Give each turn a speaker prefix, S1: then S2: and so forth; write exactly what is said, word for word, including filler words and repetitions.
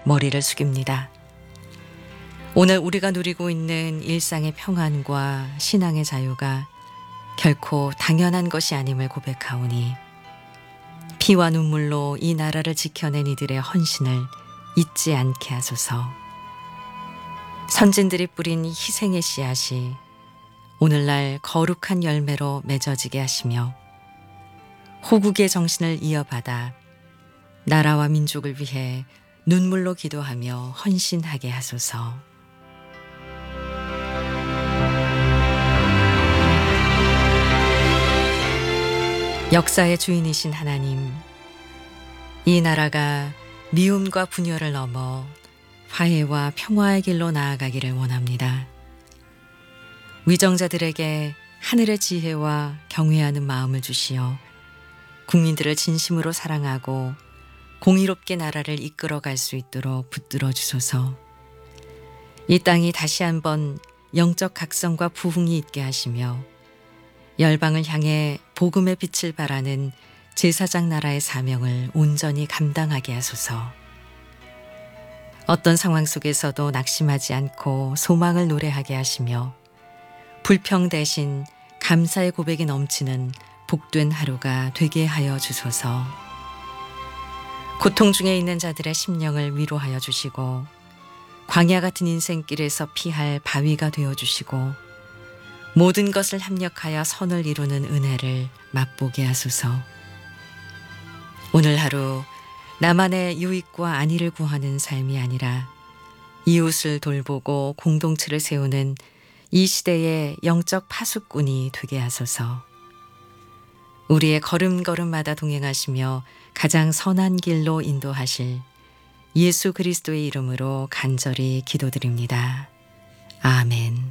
S1: 머리를 숙입니다. 오늘 우리가 누리고 있는 일상의 평안과 신앙의 자유가 결코 당연한 것이 아님을 고백하오니 피와 눈물로 이 나라를 지켜낸 이들의 헌신을 잊지 않게 하소서. 선진들이 뿌린 희생의 씨앗이 오늘날 거룩한 열매로 맺어지게 하시며 호국의 정신을 이어받아 나라와 민족을 위해 눈물로 기도하며 헌신하게 하소서. 역사의 주인이신 하나님, 이 나라가 미움과 분열을 넘어 화해와 평화의 길로 나아가기를 원합니다. 위정자들에게 하늘의 지혜와 경외하는 마음을 주시어 국민들을 진심으로 사랑하고 공의롭게 나라를 이끌어갈 수 있도록 붙들어 주소서. 이 땅이 다시 한번 영적 각성과 부흥이 있게 하시며 열방을 향해 복음의 빛을 발하는 제사장 나라의 사명을 온전히 감당하게 하소서. 어떤 상황 속에서도 낙심하지 않고 소망을 노래하게 하시며 불평 대신 감사의 고백이 넘치는 복된 하루가 되게 하여 주소서. 고통 중에 있는 자들의 심령을 위로하여 주시고 광야 같은 인생길에서 피할 바위가 되어 주시고 모든 것을 합력하여 선을 이루는 은혜를 맛보게 하소서. 오늘 하루 나만의 유익과 안위를 구하는 삶이 아니라 이웃을 돌보고 공동체를 세우는 이 시대의 영적 파수꾼이 되게 하소서. 우리의 걸음걸음마다 동행하시며 가장 선한 길로 인도하실 예수 그리스도의 이름으로 간절히 기도드립니다. 아멘.